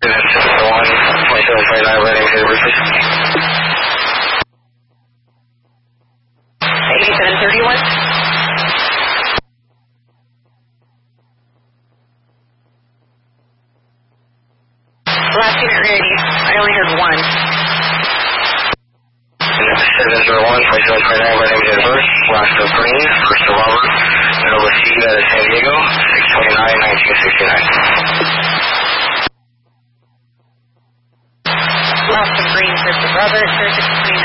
2729, ready to reverse. 8731. Last unit ready. I only heard one. 701, 2729, ready to reverse. Last of green, first of Robert. Nova C, that is San Diego, 629, 1969. Last of green, first of Robert, 629.